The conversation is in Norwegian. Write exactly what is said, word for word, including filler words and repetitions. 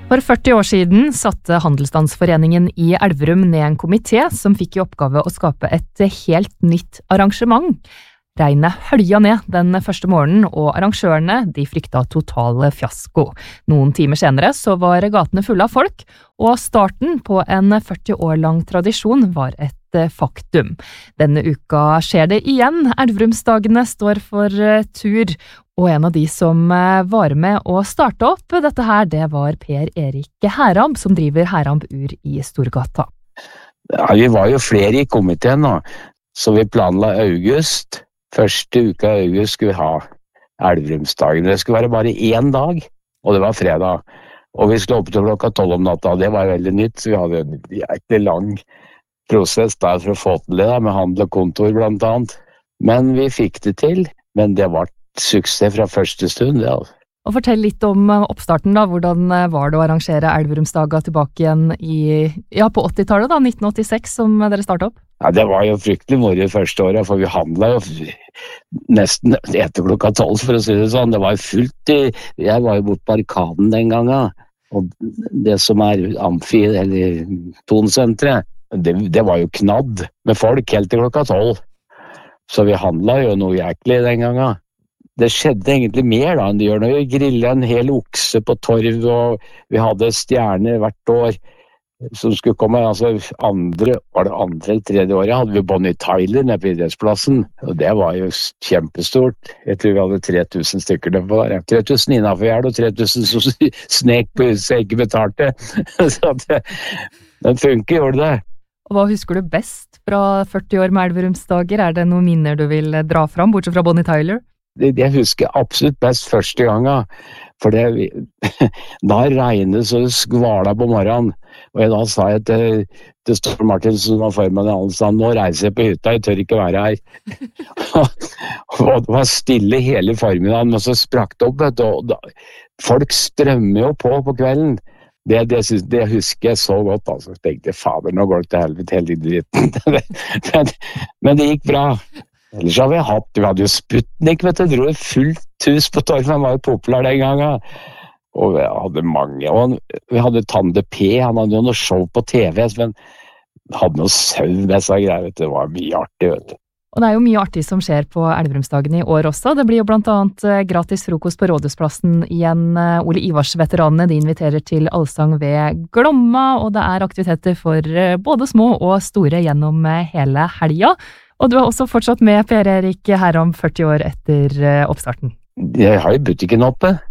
For førti år siden satte Handelsstandsforeningen i Elverum ned en komité som fikk i oppgave å skape et helt nytt arrangement. Regnet hølja ned den første morgenen, og arrangørene de frykta totale fiasko. Noen timer senere så var gatene fulle av folk, og starten på en førti år lang tradisjon var et faktum. Denne uka skjer det igjen. Elverumsdagene står for tur, og en av de som var med å starte opp dette her, det var Per Erik Herramb, som driver Herramb Ur i Storgata. Ja, vi var jo flere i komiteen nå, så vi planla august. Første uka i august skulle vi ha Elverumsdagene. Det skulle være bare én dag, og det var fredag. Og vi skulle opp til klokka tolv om natta, det var veldig nytt, så vi hadde en jæklig lang prosess der for å få til det, da, med handel og kontor blant annet. Men vi fikk det til, men det var suksess fra første stund, det altså. Og fortell litt om oppstarten da, hvordan var det å arrangere Elverumsdaga tilbake igjen i, ja, på åttitallet da, nitten åttiseks, som dere startet opp? Ja, det var jo fryktelig moro i første året, for vi handlet jo nesten etter klokka tolv, for å si det sånn. Det var jo fullt i, jeg var jo bort på Arkaden den gangen, og det som er Amfi, eller Tonsentret, det, det var jo knadd med folk helt til klokka tolv. Så vi handlet jo noe jæklig den gangen. Det skjedde egentlig mer da enn det gjør når vi grillet en hel okse på torv, og vi hadde stjerner hvert år som skulle komme. Altså andre, var det andre eller tredje året hadde vi Bonnie Tyler nede på idrettsplassen, og det var jo kjempestort. Jeg tror vi hadde tre tusen stykker der på der. tre tusen innenfor gjerd og tre tusen som snek på huset jeg ikke betalte. Så det, den funker, gjorde det. Og hva husker du best fra førti år med Elverumsdager? Er det noen minner du vil dra fram, bortsett fra Bonnie Tyler? Det, det husker jeg absolutt best første gangen, for det, da regnet så det skvala på morgenen, og jeg da sa jeg til, til Stor Martin som var formann i Handelsstand, nå reiser jeg på hytta, jeg tør ikke være her. Og det var stille hele formiddagen, men så sprakk det opp, vet du, og da, folk strømmer jo på på kvelden. Det, det, det husker jeg så godt, altså. Jeg tenkte, fader, nå går det til helvete hele dritten. men, men det gikk bra. Ellers har vi hatt, vi hadde jo Sputnik, vet du, dro et fullt hus på torv, han var jo populær den gangen. Og vi hadde mange, og vi hadde Tande P, han hadde jo noe show på T V, men hadde noe søvn med seg greier, vet du, det var mye artig, vet du. Og det er jo mye artig som skjer på Elverumsdagene i år også. Det blir jo blant annet gratis frokost på Rådhusplassen igjen. Ole Ivars-veteranene de inviterer til allsang ved Glomma, og det er aktiviteter for både små og store gjennom hele helga. Og du har også fortsatt med Per Erik Herramb førti år etter oppstarten. Jeg har jo butikken oppe.